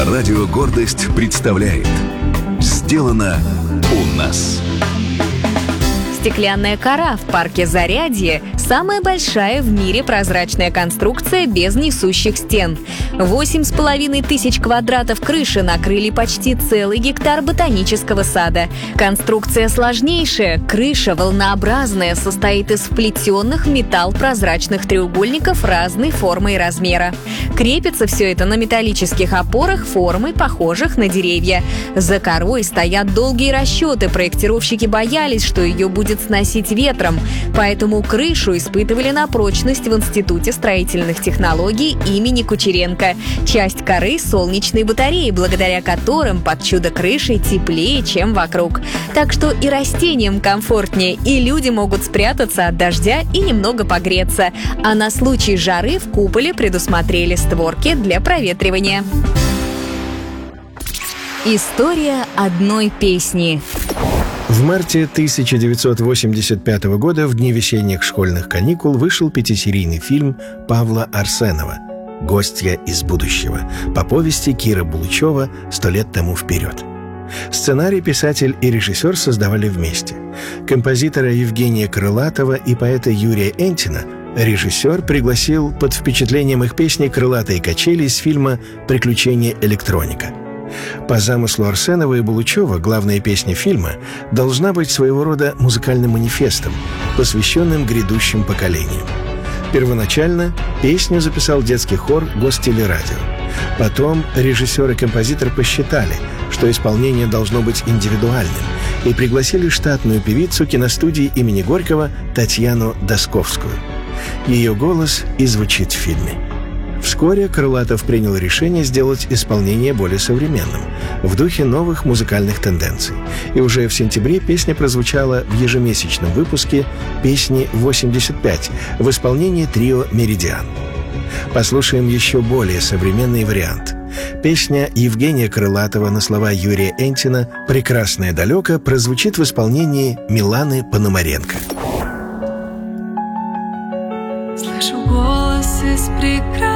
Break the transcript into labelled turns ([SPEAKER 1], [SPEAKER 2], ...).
[SPEAKER 1] Радио «Гордость» представляет «Сделано у нас».
[SPEAKER 2] Стеклянная кора в парке Зарядье – самая большая в мире прозрачная конструкция без несущих стен. 8,5 тысяч квадратов крыши накрыли почти целый гектар ботанического сада. Конструкция сложнейшая, крыша волнообразная, состоит из вплетенных в металл прозрачных треугольников разной формы и размера. Крепится все это на металлических опорах формы, похожих на деревья. За корой стоят долгие расчеты, проектировщики боялись, что ее будет сносить ветром, поэтому крышу испытывали на прочность в Институте строительных технологий имени Кучеренко. Часть коры — солнечные батареи, благодаря которым под чудо-крышей теплее, чем вокруг. Так что и растениям комфортнее, и люди могут спрятаться от дождя и немного погреться. А на случай жары в куполе предусмотрели створки для проветривания. История одной песни.
[SPEAKER 3] В марте 1985 года, в дни весенних школьных каникул, вышел 5-серийный фильм Павла Арсенова «Гостья из будущего» по повести Кира Булычева «100 лет тому вперед». Сценарий писатель и режиссер создавали вместе. Композитора Евгения Крылатова и поэта Юрия Энтина режиссер пригласил под впечатлением их песни «Крылатые качели» из фильма «Приключения электроника». По замыслу Арсенова и Булычева главная песня фильма должна быть своего рода музыкальным манифестом, посвященным грядущим поколениям. Первоначально песню записал детский хор Гостелерадио. Потом режиссер и композитор посчитали, что исполнение должно быть индивидуальным, и пригласили штатную певицу киностудии имени Горького Татьяну Досковскую. Ее голос и звучит в фильме. Вскоре Крылатов принял решение сделать исполнение более современным, в духе новых музыкальных тенденций. И уже в сентябре песня прозвучала в ежемесячном выпуске «Песни 85» в исполнении трио «Меридиан». Послушаем еще более современный вариант. Песня Евгения Крылатова на слова Юрия Энтина «Прекрасное далеко» прозвучит в исполнении Миланы Пономаренко.
[SPEAKER 4] Слышу голос из прекрасного